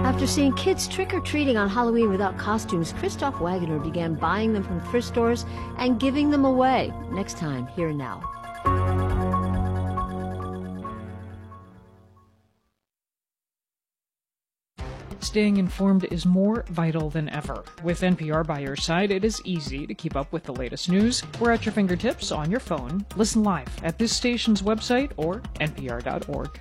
After seeing kids trick-or-treating on Halloween without costumes, Christoph Wagner began buying them from thrift stores and giving them away. Next time, Here and Now. Staying informed is more vital than ever. With NPR by your side, it is easy to keep up with the latest news. We're at your fingertips on your phone. Listen live at this station's website or npr.org.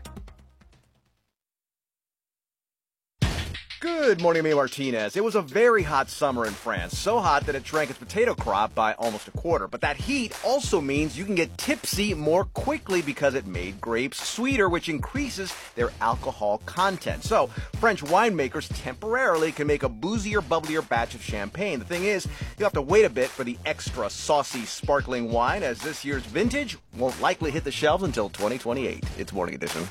Good morning, May Martinez. It was a very hot summer in France, so hot that it shrank its potato crop by almost a quarter. But that heat also means you can get tipsy more quickly because it made grapes sweeter, which increases their alcohol content. So French winemakers temporarily can make a boozier, bubblier batch of champagne. The thing is, you have to wait a bit for the extra saucy, sparkling wine, as this year's vintage won't likely hit the shelves until 2028. It's Morning Edition.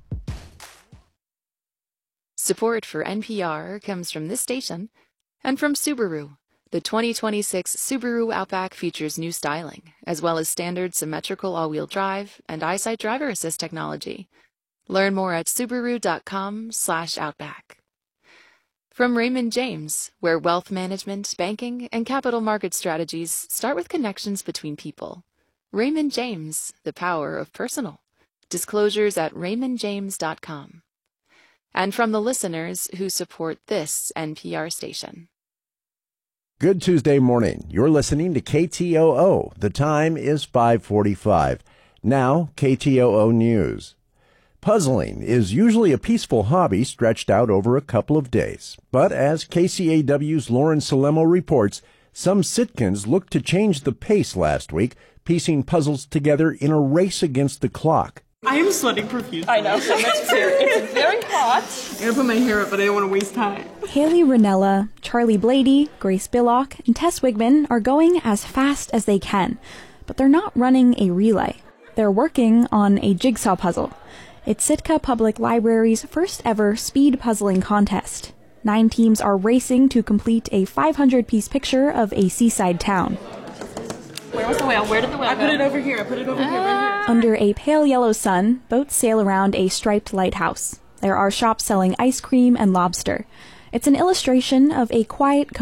Support for NPR comes from this station and from Subaru. The 2026 Subaru Outback features new styling, as well as standard symmetrical all-wheel drive and EyeSight driver assist technology. Learn more at Subaru.com/Outback. From Raymond James, where wealth management, banking, and capital market strategies start with connections between people. Raymond James, the power of personal. Disclosures at raymondjames.com. And from the listeners who support this NPR station. Good Tuesday morning. You're listening to KTOO. The time is 5:45. Now, KTOO News. Puzzling is usually a peaceful hobby stretched out over a couple of days. But as KCAW's Lauren Salemo reports, some Sitkans looked to change the pace last week, piecing puzzles together in a race against the clock. I am sweating profusely. I know, so much too. It's very hot. I'm going to put my hair up, but I don't want to waste time. Haley Ranella, Charlie Blady, Grace Billock, and Tess Wigman are going as fast as they can, but they're not running a relay. They're working on a jigsaw puzzle. It's Sitka Public Library's first ever speed puzzling contest. 9 teams are racing to complete a 500-piece picture of a seaside town. Where was the whale? Where did the whale go? I put it over here. Right here. Under a pale yellow sun, boats sail around a striped lighthouse. There are shops selling ice cream and lobster. It's an illustration of a quiet